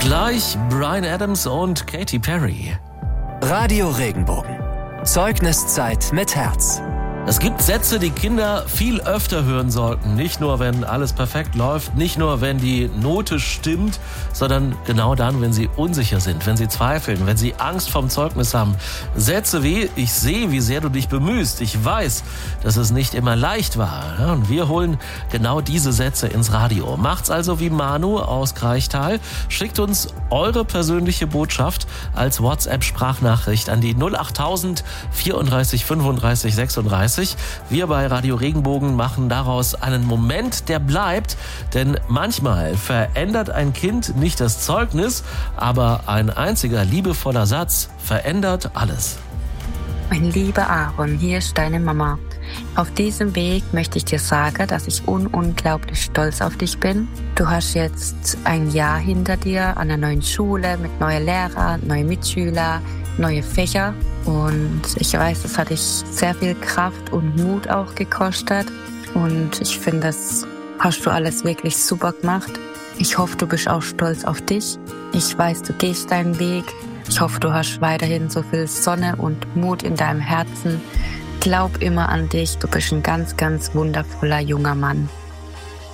Gleich Bryan Adams und Katy Perry. Radio Regenbogen. Zeugniszeit mit Herz. Es gibt Sätze, die Kinder viel öfter hören sollten. Nicht nur, wenn alles perfekt läuft, nicht nur, wenn die Note stimmt, sondern genau dann, wenn sie unsicher sind, wenn sie zweifeln, wenn sie Angst vorm Zeugnis haben. Sätze wie: Ich sehe, wie sehr du dich bemühst. Ich weiß, dass es nicht immer leicht war. Ja, und wir holen genau diese Sätze ins Radio. Macht's also wie Manu aus Kraichtal. Schickt uns eure persönliche Botschaft als WhatsApp-Sprachnachricht an die 08000 34 35 36. Wir bei Radio Regenbogen machen daraus einen Moment, der bleibt, denn manchmal verändert ein Kind nicht das Zeugnis, aber ein einziger liebevoller Satz verändert alles. Mein lieber Aaron, hier ist deine Mama. Auf diesem Weg möchte ich dir sagen, dass ich unglaublich stolz auf dich bin. Du hast jetzt ein Jahr hinter dir an einer neuen Schule mit neuen Lehrern, neuen Mitschülern, neue Fächer. Und ich weiß, das hat dich sehr viel Kraft und Mut auch gekostet. Und ich finde, das hast du alles wirklich super gemacht. Ich hoffe, du bist auch stolz auf dich. Ich weiß, du gehst deinen Weg. Ich hoffe, du hast weiterhin so viel Sonne und Mut in deinem Herzen. Glaub immer an dich. Du bist ein ganz, ganz wundervoller junger Mann.